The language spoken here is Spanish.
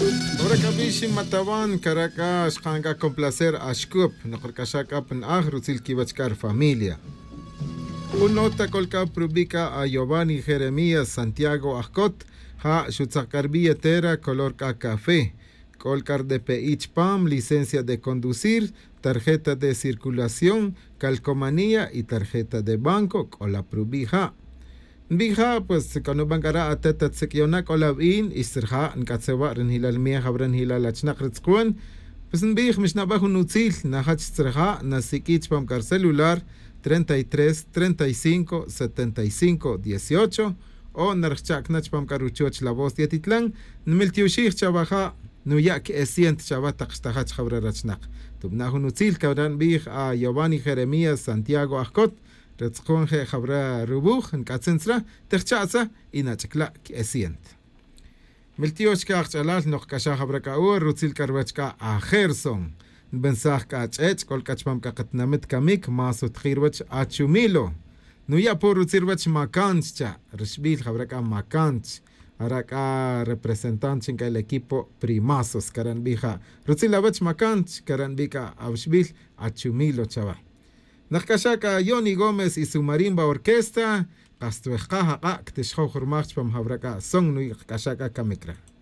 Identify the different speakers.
Speaker 1: Ahora kabishi matawan Caracas kanga complacer ashkup nokorkashaka pen rutil kibachkar familia. Un nota kolka publica a Giovanni Jeremías Santiago Ascot ha shutzakarbia tera color café. Colcar de PH PAM, licencia de conducir, tarjeta de circulación, calcomanía y tarjeta de banco con la prubija. Bija, pues, cuando bankara ateta tsekionak olabin, isirha, nkatsewa, renhilal miya, renhilal achnakritzkuan, pues, bij, mishnabah unutzil, nahach tsirha, nasikich pamkar celular, 33 35 75 18, o narchak nach pamkar uchoch la voz dietitlan, nmiltiushich chabaja, nuyak esient chabatak stahach jabrarachnak. Tubnahunutzil, kabran bij a Giovanni Jeremías Santiago Ascot, رتقون خبره روبوخ نكاتسنسرا تخشاسا إنا تكلا كأسينت ملتيوش كاخشالات نوخ كاشا خبره كاور روتسيل كارباتشكا آخر سون بنساخ كاتشيتش كل كاتشبام كاقتنامت كاميك ماسو تخيرواتش آتشوميلو نويا بور روتسيرواتش ماكانتشا رشبيل خبره كا ماكانتش Araca representante en el equipo primazos Caranbija Rutzila Bach Macant Caranbica Aushbil Achumilo Chava Nakashaka Yoni Gómez y su marimba orquesta Castuejaja Act Shau Hurmach Pam Habraka Song Nui Kashaka Kamikra